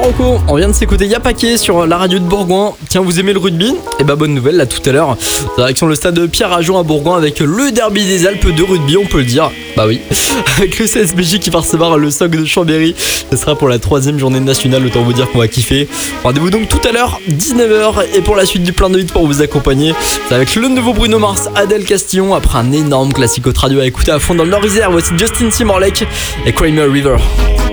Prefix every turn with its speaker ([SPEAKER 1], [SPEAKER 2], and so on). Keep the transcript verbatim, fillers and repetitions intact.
[SPEAKER 1] Rocco, on vient de s'écouter Y'a Paquet sur la radio de Bourgoin. Tiens, vous aimez le rugby? Et bah bonne nouvelle, là tout à l'heure, direction le stade Pierre Ajon à Bourgoin avec le derby des Alpes de rugby, on peut le dire. Bah oui, avec le C S B J qui va recevoir le Soc de Chambéry. Ce sera pour la troisième journée nationale, autant vous dire qu'on va kiffer. Rendez-vous donc tout à l'heure, dix-neuf heures, et pour la suite du plein de hits pour vous accompagner, c'est avec le nouveau Bruno Mars, Adèle Castillon, après un énorme classique autre radio à écouter à fond dans le Nord-Isère. Voici Justin Timberlake et Kramer River.